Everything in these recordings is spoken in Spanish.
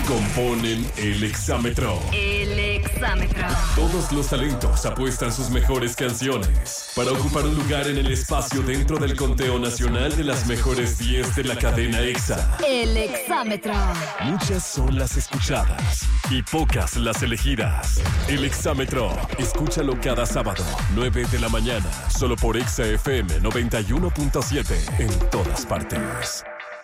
componen el Exámetro. El Exámetro. Todos los talentos apuestan sus mejores canciones para ocupar un lugar en el espacio dentro del conteo nacional de las mejores 10 de la cadena EXA. El Exámetro. Muchas son las escuchadas y pocas las elegidas. El Exámetro. Escúchalo cada sábado, 9 de la mañana, solo por EXA FM 91.7 en todas partes.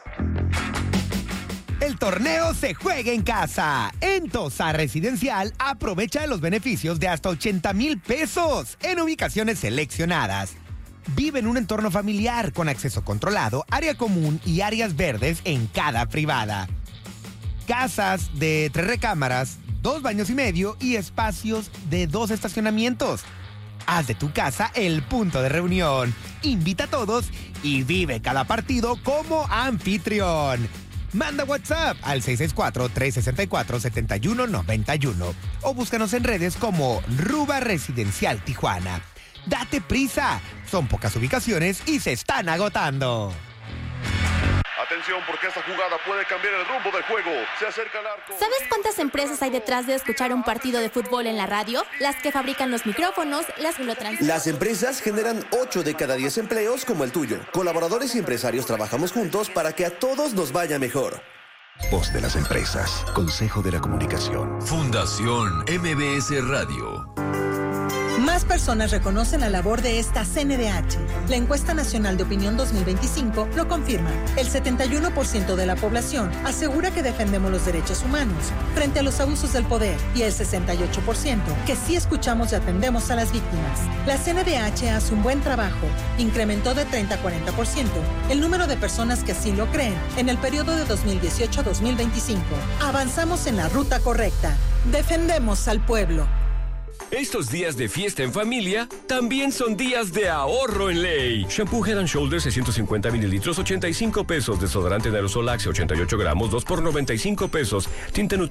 El torneo se juega en casa. En Tosa Residencial, aprovecha los beneficios de hasta 80,000 pesos en ubicaciones seleccionadas. Vive en un entorno familiar con acceso controlado, área común y áreas verdes en cada privada. Casas de 3 recámaras, 2 baños y medio y espacios de 2 estacionamientos. Haz de tu casa el punto de reunión. Invita a todos y vive cada partido como anfitrión. Manda WhatsApp al 664-364-7191 o búscanos en redes como Ruba Residencial Tijuana. Date prisa, son pocas ubicaciones y se están agotando. Atención, porque esta jugada puede cambiar el rumbo del juego. Se acerca al arco. ¿Sabes cuántas empresas hay detrás de escuchar un partido de fútbol en la radio? Las que fabrican los micrófonos, las que lo transmiten. Las empresas generan 8 de cada 10 empleos como el tuyo. Colaboradores y empresarios trabajamos juntos para que a todos nos vaya mejor. Voz de las empresas. Consejo de la Comunicación. Fundación MBS Radio. Más personas reconocen la labor de esta CNDH. La encuesta nacional de opinión 2025 lo confirma. El 71% de la población asegura que defendemos los derechos humanos frente a los abusos del poder y el 68% que sí escuchamos y atendemos a las víctimas. La CNDH hace un buen trabajo. Incrementó de 30 a 40% el número de personas que así lo creen en el periodo de 2018 a 2025. Avanzamos en la ruta correcta. Defendemos al pueblo. Estos días de fiesta en familia también son días de ahorro en ley. Shampoo Head & Shoulders 650 mililitros, 85 pesos. Desodorante en aerosol Axe 88 gramos, 2 por 95 pesos. Tinte